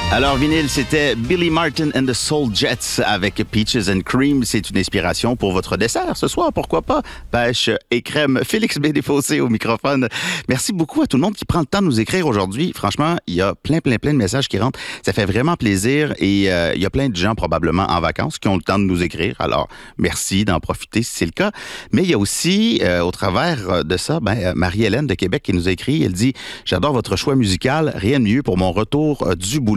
Alors, vinyle, c'était Billy Martin and the Soul Jets avec Peaches and Cream. C'est une inspiration pour votre dessert ce soir, pourquoi pas? Pêche et crème. Félix B. Desfossés au microphone. Merci beaucoup à tout le monde qui prend le temps de nous écrire aujourd'hui. Franchement, il y a plein de messages qui rentrent. Ça fait vraiment plaisir et il y a plein de gens probablement en vacances qui ont le temps de nous écrire. Alors, merci d'en profiter si c'est le cas. Mais il y a aussi, au travers de ça, Marie-Hélène de Québec qui nous a écrit. Elle dit « J'adore votre choix musical. Rien de mieux pour mon retour du boulot.